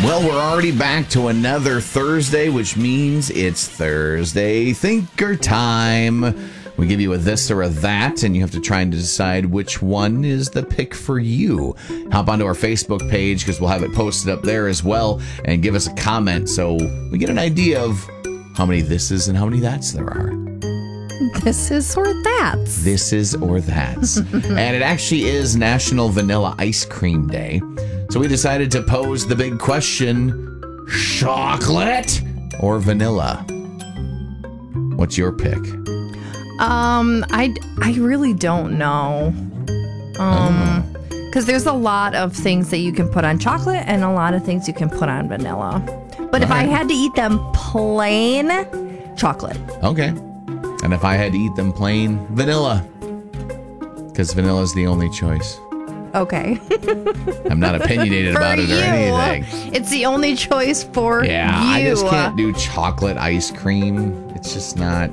Well, we're already back to another Thursday, which means it's Thursday Thinker time. We give you a this or a that, and you have to try and decide which one is the pick for you. Hop onto our Facebook page, because we'll have it posted up there as well, and give us a comment so we get an idea of how many thises and how many that's there are. This is or that's. This is or that's. And it actually is National Vanilla Ice Cream Day. So we decided to pose the big question, chocolate or vanilla? What's your pick? I really don't know. Because there's a lot of things that you can put on chocolate and a lot of things you can put on vanilla. But if I had to eat them plain, chocolate. Okay. And if I had to eat them plain, vanilla. Because vanilla is the only choice. Okay. I'm not opinionated about it or anything. It's the only choice for you. I just can't do chocolate ice cream. It's just not.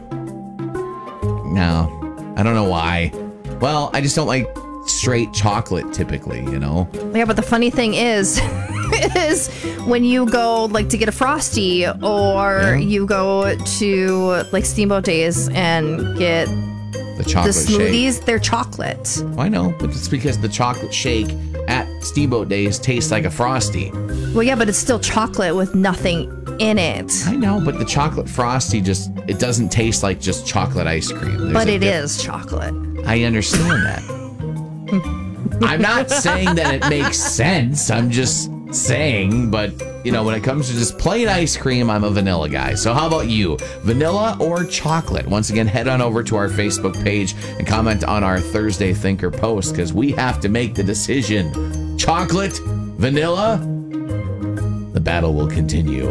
No. I don't know why. Well, I just don't like straight chocolate typically, you know? Yeah, but the funny thing is when you go like to get a Frosty or you go to like Steamboat Days and get the chocolate smoothies, shake. They're chocolate. I know, but it's because the chocolate shake at Steamboat Days tastes like a Frosty. Well, yeah, but it's still chocolate with nothing in it. I know, but the chocolate Frosty it doesn't taste like just chocolate ice cream. But it is chocolate. I understand that. I'm not saying that it makes sense. I'm just saying, but, you know, when it comes to just plain ice cream, I'm a vanilla guy. So how about you? Vanilla or chocolate? Once again, head on over to our Facebook page and comment on our Thursday Thinker post, because we have to make the decision. Chocolate? Vanilla? The battle will continue.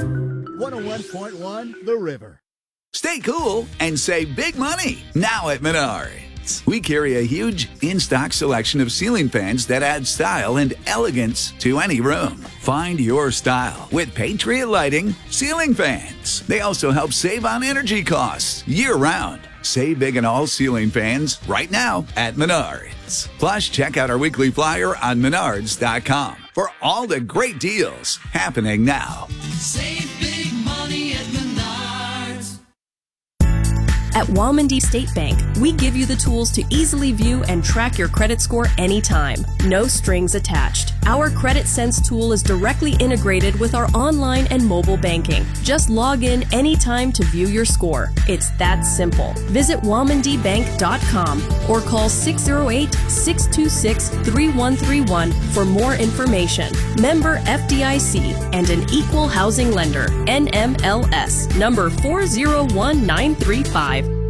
101.1 The River. Stay cool and save big money now at Menards. We carry a huge in-stock selection of ceiling fans that add style and elegance to any room. Find your style with Patriot Lighting ceiling fans. They also help save on energy costs year-round. Save big on all ceiling fans right now at Menards. Plus, check out our weekly flyer on Menards.com for all the great deals happening now. Save big money at Menards. At Walmondie State Bank, we give you the tools to easily view and track your credit score anytime. No strings attached. Our Credit Sense tool is directly integrated with our online and mobile banking. Just log in anytime to view your score. It's that simple. Visit WalmondieBank.com or call 608-626-3131 for more information. Member FDIC and an equal housing lender. NMLS number 401935.